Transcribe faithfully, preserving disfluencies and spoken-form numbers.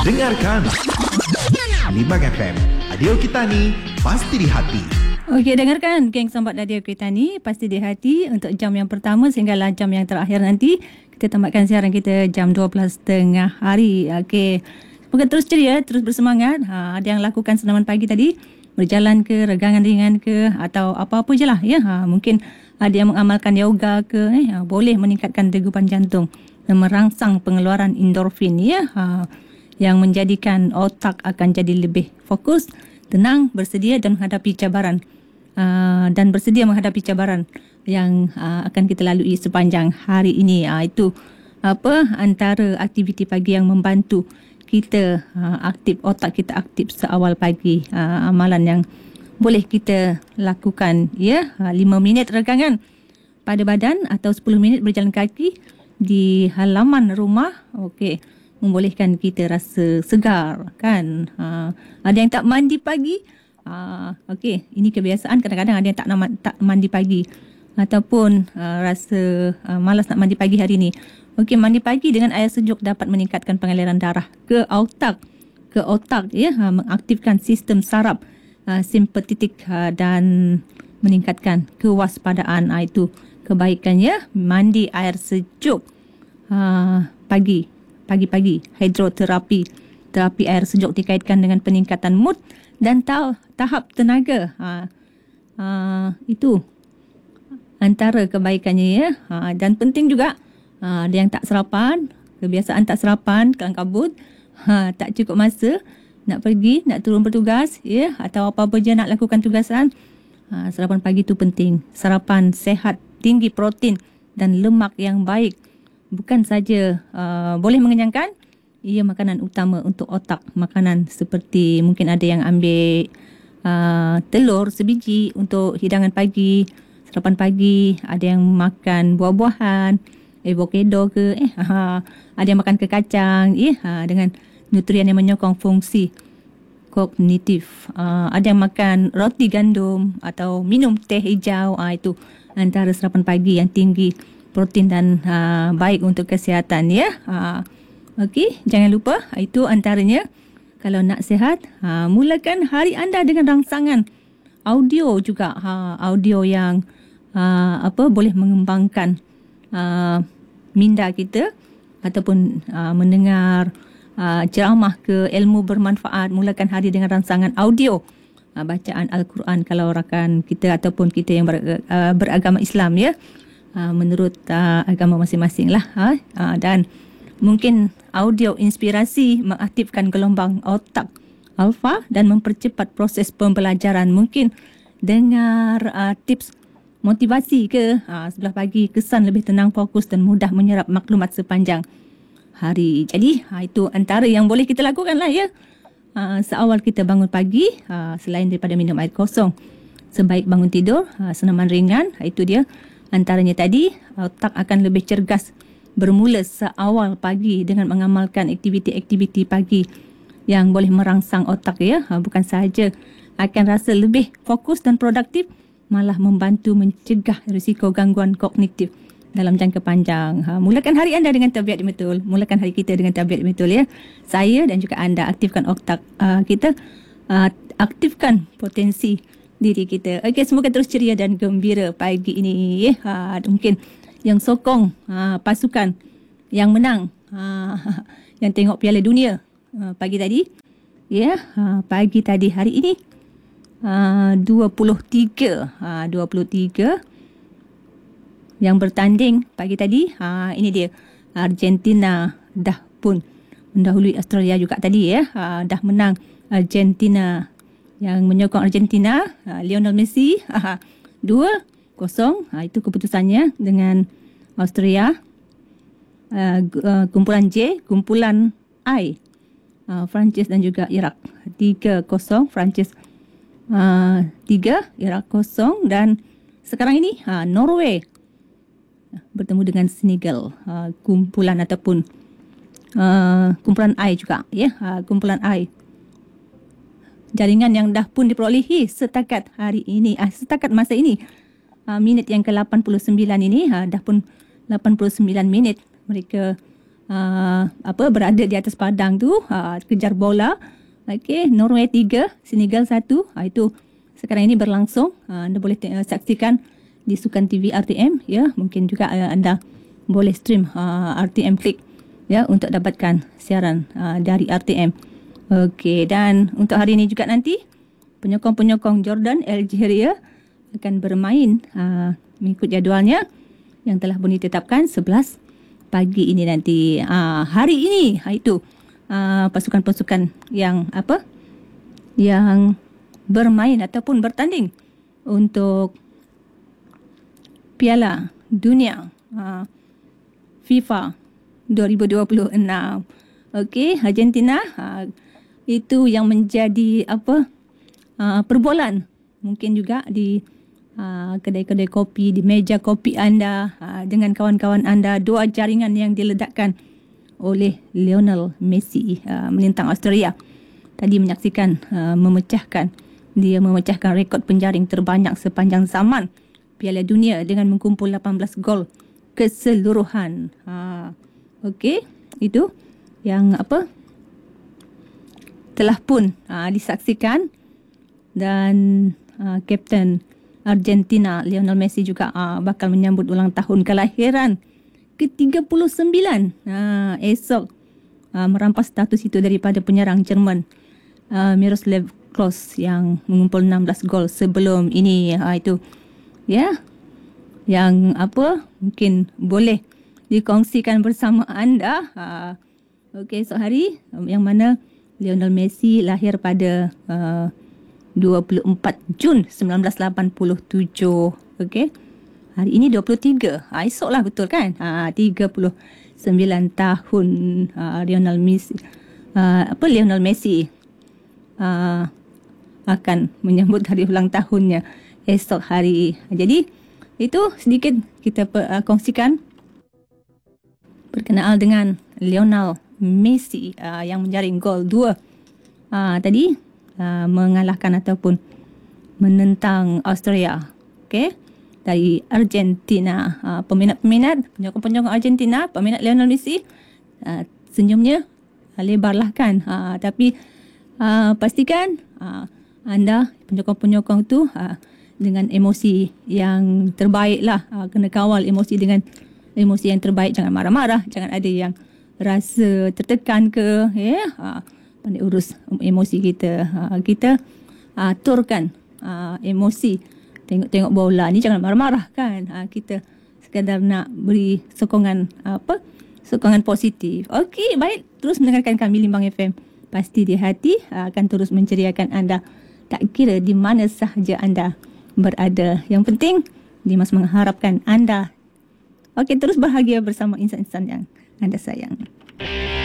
Dengarkan Limbang F M, Radio Kita Ni, pasti di hati. Okey, dengarkan geng Sambat Radio Kita Ni, pasti di hati. Untuk jam yang pertama sehinggalah jam yang terakhir nanti, kita tamatkan siaran kita jam dua belas tengah hari. Okey, semoga terus ceria, terus bersemangat. Ha, ada yang lakukan senaman pagi tadi, berjalan ke, regangan ringan ke, atau apa-apa je lah. Ya? Ha, mungkin ada yang mengamalkan yoga ke, eh, ha, boleh meningkatkan degupan jantung dan merangsang pengeluaran endorfin. Ya? Ha, yang menjadikan otak akan jadi lebih fokus, tenang, bersedia dan menghadapi cabaran uh, dan bersedia menghadapi cabaran yang uh, akan kita lalui sepanjang hari ini. Uh, itu apa antara aktiviti pagi yang membantu kita uh, aktif, otak kita aktif seawal pagi. Uh, amalan yang boleh kita lakukan, ya, uh, lima minit regangan pada badan atau sepuluh minit berjalan kaki di halaman rumah. Okey, membolehkan kita rasa segar, kan. Ha, ada yang tak mandi pagi. Ha, okey, ini kebiasaan. Kadang-kadang ada yang tak nak tak mandi pagi ataupun uh, rasa uh, malas nak mandi pagi hari ni. Okey, mandi pagi dengan air sejuk dapat meningkatkan pengaliran darah ke otak, ke otak, ya, ha, mengaktifkan sistem saraf uh, simpatetik uh, dan meningkatkan kewaspadaan. Ha, itu kebaikannya mandi air sejuk uh, pagi. Pagi-pagi, hidroterapi, terapi air sejuk dikaitkan dengan peningkatan mood dan ta- tahap tenaga. Ha, ha, itu antara kebaikannya, ya. Ha, dan penting juga, ha, ada yang tak sarapan, kebiasaan tak sarapan, kelang kabut, ha, tak cukup masa nak pergi, nak turun bertugas, ya, atau apa-apa je nak lakukan tugasan. Ha, sarapan pagi itu penting. Sarapan sehat, tinggi protein dan lemak yang baik. Bukan saja uh, boleh mengenyangkan, ia makanan utama untuk otak. Makanan seperti mungkin ada yang ambil uh, telur sebiji untuk hidangan pagi, sarapan pagi. Ada yang makan buah-buahan, avocado ke, eh, ha, ada yang makan ke kacang, eh, ha, dengan nutrien yang menyokong fungsi kognitif. Uh, ada yang makan roti gandum atau minum teh hijau. Uh, itu antara sarapan pagi yang tinggi protein dan uh, baik untuk kesihatan, ya. Uh, Okey, jangan lupa, itu antaranya. Kalau nak sihat, uh, mulakan hari anda dengan rangsangan audio juga. Uh, audio yang uh, apa boleh mengembangkan uh, minda kita ataupun uh, mendengar uh, ceramah ke, ilmu bermanfaat. Mulakan hari dengan rangsangan audio uh, bacaan Al-Quran kalau rakan kita ataupun kita yang ber, uh, beragama Islam, ya. Uh, menurut uh, agama masing-masing lah. Ha? Uh, dan mungkin audio inspirasi mengaktifkan gelombang otak alfa dan mempercepat proses pembelajaran. Mungkin dengar uh, tips motivasi ke, uh, sebelah pagi, kesan lebih tenang, fokus dan mudah menyerap maklumat sepanjang hari. Jadi uh, itu antara yang boleh kita lakukan lah, ya. Uh, seawal kita bangun pagi, uh, selain daripada minum air kosong, sebaik bangun tidur, uh, senaman ringan. Itu dia antaranya tadi. Otak akan lebih cergas bermula seawal pagi dengan mengamalkan aktiviti-aktiviti pagi yang boleh merangsang otak, ya. Bukan sahaja akan rasa lebih fokus dan produktif, malah membantu mencegah risiko gangguan kognitif dalam jangka panjang. Ha, mulakan hari anda dengan tabiat yang betul. Mulakan hari kita dengan tabiat yang betul, ya. Saya dan juga anda aktifkan otak uh, kita, uh, aktifkan potensi diri kita. Okey, semoga terus ceria dan gembira pagi ini, ya. Ha, mungkin yang sokong ha, pasukan yang menang, ha, yang tengok Piala Dunia ha, pagi tadi, ya. Ha, pagi tadi hari ini ha, dua puluh tiga ha, dua puluh tiga yang bertanding pagi tadi. Ha, ini dia, Argentina dah pun mendahului Australia juga tadi, ya. Ha, dah menang Argentina, yang menyokong Argentina, uh, Lionel Messi, uh, dua kosong. Uh, itu keputusannya dengan Austria. Uh, uh, kumpulan J, kumpulan I, uh, Perancis dan juga Iraq. tiga kosong, Perancis uh, tiga, Iraq kosong. Dan sekarang ini uh, Norway uh, bertemu dengan Senegal. Uh, kumpulan ataupun uh, kumpulan I juga, ya. Uh, kumpulan I. Jaringan yang dah pun diperolehi setakat hari ini, ah, setakat masa ini, ah, minit yang ke lapan puluh sembilan ini, ah, dah pun lapan puluh sembilan minit mereka uh, apa berada di atas padang tu, uh, kejar bola. Okey, Norway tiga, Senegal satu. Uh, itu sekarang ini berlangsung. Uh, anda boleh uh, saksikan di Sukan T V R T M, ya. Mungkin juga uh, anda boleh stream uh, R T M Click, ya, untuk dapatkan siaran uh, dari R T M. Okey, dan untuk hari ini juga nanti penyokong-penyokong Jordan Algeria akan bermain uh, mengikut jadualnya yang telah pun ditetapkan sebelas pagi ini nanti. Uh, hari ini uh, itu uh, pasukan-pasukan yang apa yang bermain ataupun bertanding untuk Piala Dunia uh, FIFA dua ribu dua puluh enam. Okey, Argentina uh, itu yang menjadi apa uh, perbualan mungkin juga di uh, kedai-kedai kopi, di meja kopi anda uh, dengan kawan-kawan anda. Dua jaringan yang diledakkan oleh Lionel Messi uh, melintang Australia tadi menyaksikan uh, memecahkan dia memecahkan rekod penjaring terbanyak sepanjang zaman Piala Dunia dengan mengkumpul lapan belas gol keseluruhan. Ha, okey, itu yang apa telah pun ha, disaksikan. Dan uh, Kapten Argentina Lionel Messi juga uh, bakal menyambut ulang tahun kelahiran ke tiga puluh sembilan uh, esok, uh, merampas status itu daripada penyerang Jerman uh, Miroslav Klose yang mengumpul enam belas gol sebelum ini. Uh, itu ya, yang apa mungkin boleh dikongsikan bersama anda. Uh, Okey, esok hari um, yang mana Lionel Messi lahir pada uh, dua puluh empat Jun seribu sembilan ratus lapan puluh tujuh. Okey. Hari ini dua puluh tiga. Ha, esok lah, betul kan? Ha, tiga puluh sembilan tahun ha, Lionel Messi. Ha, apa Lionel Messi ha, akan menyambut hari ulang tahunnya esok hari. Jadi itu sedikit kita uh, kongsikan berkenaan dengan Lionel Messi uh, yang menjaring gol dua uh, tadi. Uh, mengalahkan ataupun menentang Australia. Okey, dari Argentina. Uh, peminat-peminat, penyokong-penyokong Argentina, peminat Lionel Messi, uh, senyumnya uh, lebarlah kan. Uh, tapi uh, pastikan uh, anda, penyokong-penyokong tu uh, dengan emosi yang terbaik lah. Uh, kena kawal emosi dengan emosi yang terbaik. Jangan marah-marah, jangan ada yang rasa tertekan ke, ya. Yeah? Uh, pandai urus emosi kita. Ha, kita aturkan ha, emosi. Tengok-tengok bola ni jangan marah-marah kan. Ha, kita sekadar nak beri sokongan apa? Sokongan positif. Okey, baik. Terus mendengarkan kami Limbang F M. Pasti di hati ha, akan terus menceriakan anda. Tak kira di mana sahaja anda berada. Yang penting Dimas mengharapkan anda okey terus bahagia bersama insan-insan yang anda sayang.